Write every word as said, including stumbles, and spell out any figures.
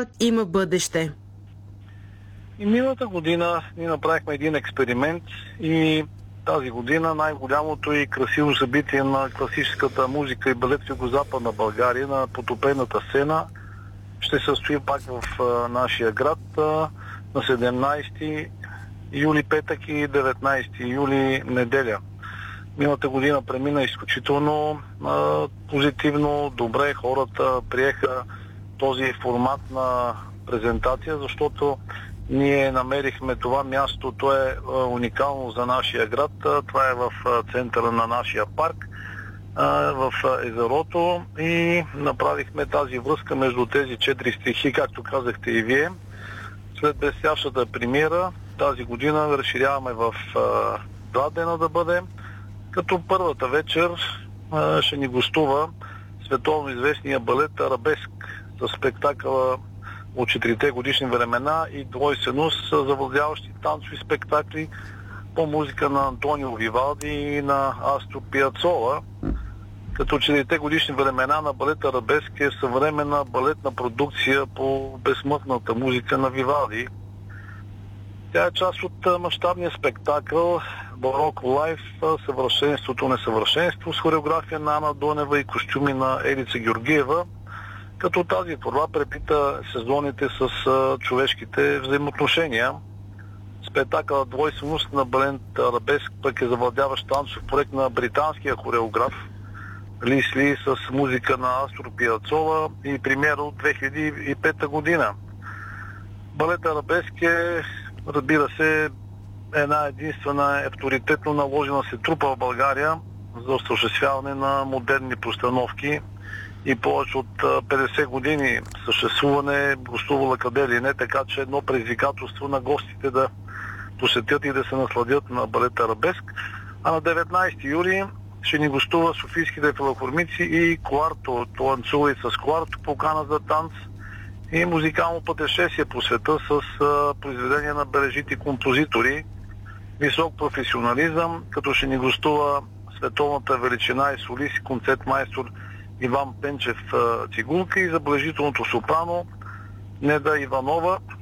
фестивалът има бъдеще? И миналата година ние направихме един експеримент и тази година най-голямото и красиво събитие на класическата музика и балет в Югозападна България на потопената сцена ще се състои пак в а, нашия град а, на седемнайсети юли петък и деветнайсети юли неделя. Миналата година премина изключително а, позитивно, добре, хората приеха този формат на презентация, защото ние намерихме това място, то е а, уникално за нашия град, а, това е в а, центъра на нашия парк, а, в а, езерото и направихме тази връзка между тези четири стихи, както казахте и вие. След блестящата премиера тази година разширяваме в а, два дена да бъде, като първата вечер а, ще ни гостува световно известния балет Арабеск с спектакъла от четирите годишни времена и двойственост, завладяващи танцови спектакли по музика на Антонио Вивалди и на Астор Пиацола. Като четирите годишни времена на балет Арабеск е съвременна балетна продукция по безсмъртната музика на Вивалди. Тя е част от мащабния спектакъл Бароко Лайф, съвършенството несъвършенство, с хореография на Ана Донева и костюми на Елица Георгиева, като тази творба препита сезоните с а, човешките взаимоотношения. Спектакълът Двойственост на балет Арабеск пък е завладяващ танцов проект на британския хореограф Лис Ли с музика на Астор Пиацола и премиера от две хиляди и пета година. Балет Арабеск е, разбира се, една единствена авторитетно наложена се трупа в България за осъществяване на модерни постановки и повече от петдесет години съществуване, гостувала къде ли не, така че едно предизвикателство на гостите да посетят и да се насладят на балет Арабеск. А на деветнайсети юли ще ни гостува софийските филхармоници и Куарто, танцува и с Куарто, покана за танц и музикално пътешествие по света с а, произведения на бележити композитори, висок професионализъм, като ще ни гостува световната величина и солист и концертмайстор Иван Пенчев Цигулка и забележителното сопрано Неда Иванова,